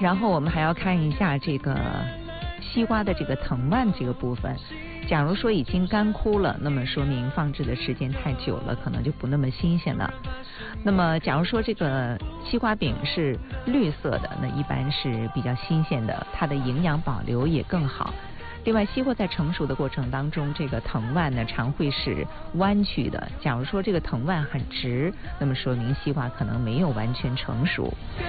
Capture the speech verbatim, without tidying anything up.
然后我们还要看一下这个西瓜的这个藤蔓这个部分。假如说已经干枯了，那么说明放置的时间太久了，可能就不那么新鲜了。那么假如说这个西瓜饼是绿色的，那一般是比较新鲜的，它的营养保留也更好。另外，西瓜在成熟的过程当中，这个藤蔓呢常会是弯曲的。假如说这个藤蔓很直，那么说明西瓜可能没有完全成熟。